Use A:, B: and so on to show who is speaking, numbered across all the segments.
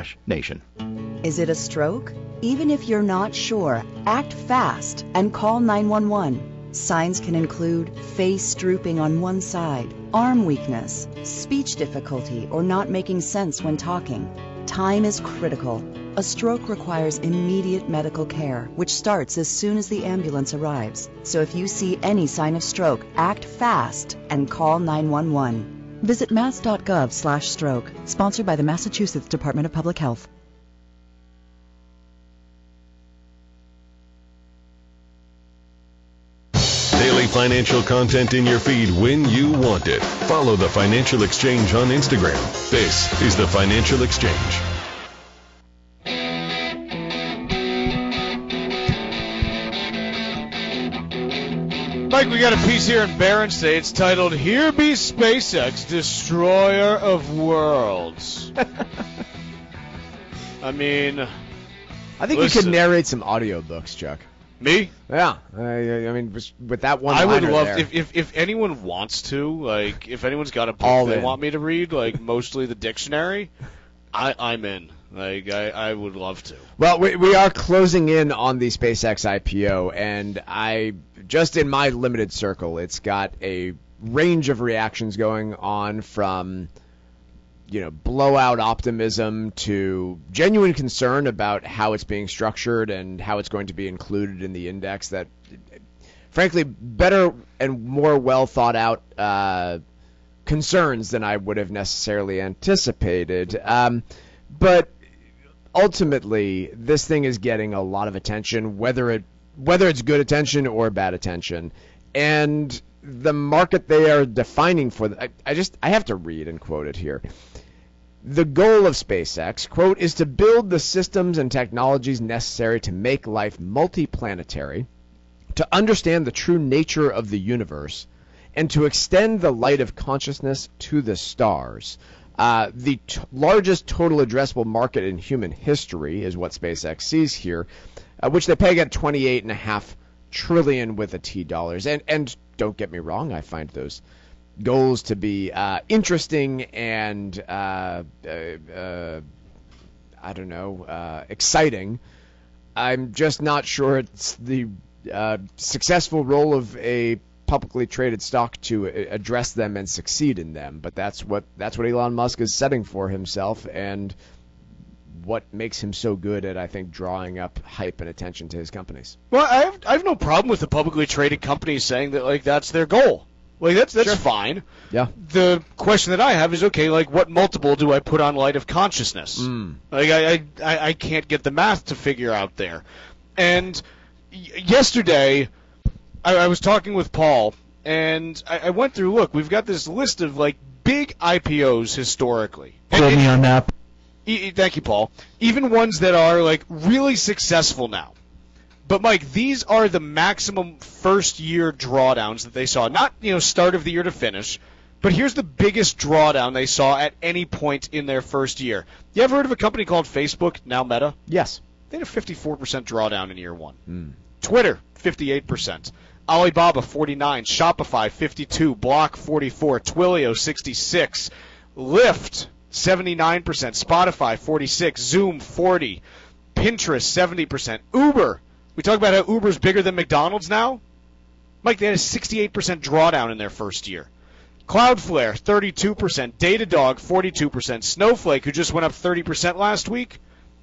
A: stroke.com/nation.
B: Is it a stroke? Even if you're not sure, act fast and call 911. Signs can include face drooping on one side, arm weakness, speech difficulty, or not making sense when talking. Time is critical. A stroke requires immediate medical care, which starts as soon as the ambulance arrives. So if you see any sign of stroke, act fast and call 911. Visit mass.gov/stroke. Sponsored by the Massachusetts Department of Public Health.
C: Daily financial content in your feed when you want it. Follow the Financial Exchange on Instagram. This is the Financial Exchange.
D: Mike, we got a piece here in Barron's today. It's titled, "Here Be SpaceX, Destroyer of Worlds." I mean,
E: I think you could narrate some audiobooks, Chuck.
D: Me?
E: Yeah. I mean, with that one
D: I would
E: liner
D: love,
E: there.
D: if anyone wants to, like, if anyone's got a book they want me to read, like, mostly the dictionary, I'm in. Like, I would love to.
E: Well, we are closing in on the SpaceX IPO, and just in my limited circle, it's got a range of reactions going on from, blowout optimism to genuine concern about how it's being structured and how it's going to be included in the index that, frankly, better and more well thought out concerns than I would have necessarily anticipated. But ultimately, this thing is getting a lot of attention, whether it's good attention or bad attention. And the market they are defining for I have to read and quote it here. The goal of SpaceX, quote, is to build the systems and technologies necessary to make life multiplanetary, to understand the true nature of the universe, and to extend the light of consciousness to the stars. The largest total addressable market in human history is what SpaceX sees here, which they peg at $28.5 trillion with a T dollars. And don't get me wrong, I find those goals to be interesting and exciting. I'm just not sure it's the successful role of a publicly traded stock to address them and succeed in them. But that's what Elon Musk is setting for himself, and what makes him so good at, I think, drawing up hype and attention to his companies.
D: Well, I have no problem with the publicly traded companies saying that, like, that's their goal. Like, that's sure. Fine.
E: Yeah.
D: The question that I have is, okay, like, what multiple do I put on light of consciousness? Like, I can't get the math to figure out there. And yesterday, I was talking with Paul, and I went through, look, we've got this list of, like, big IPOs historically.
A: Quote me on that.
D: Thank you, Paul. Even ones that are, like, really successful now. But, Mike, these are the maximum first-year drawdowns that they saw. Not, start of the year to finish, but here's the biggest drawdown they saw at any point in their first year. You ever heard of a company called Facebook, now Meta?
E: Yes.
D: They had a 54% drawdown in year one. Twitter, 58%. Alibaba, 49%. Shopify, 52%. Block, 44%. Twilio, 66%. Lyft, 79%. Spotify, 46%. Zoom, 40%. Pinterest, 70%. Uber. We talk about how Uber's bigger than McDonald's now. Mike, they had a 68% drawdown in their first year. Cloudflare, 32%. Datadog, 42%. Snowflake, who just went up 30% last week,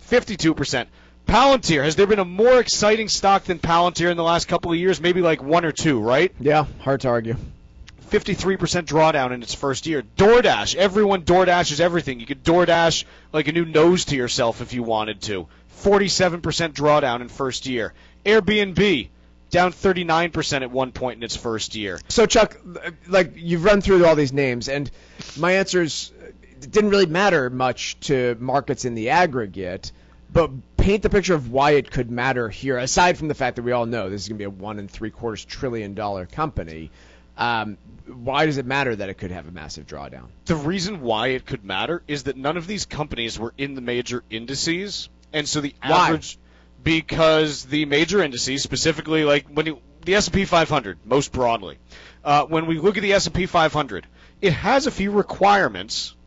D: 52%. Palantir, has there been a more exciting stock than Palantir in the last couple of years? Maybe like one or two, right?
E: Yeah, hard to argue.
D: 53% drawdown in its first year. DoorDash, everyone DoorDashes everything. You could DoorDash like a new nose to yourself if you wanted to. 47% drawdown in first year. Airbnb, down 39% at one point in its first year.
E: So, Chuck, like, you've run through all these names, and my answer is it didn't really matter much to markets in the aggregate, but paint the picture of why it could matter here, aside from the fact that we all know this is going to be a $1.75 trillion company. Why does it matter that it could have a massive drawdown?
D: The reason why it could matter is that none of these companies were in the major indices, and so the average...
E: Why?
D: Because the major indices, specifically like the S&P 500, most broadly, when we look at the S&P 500, it has a few requirements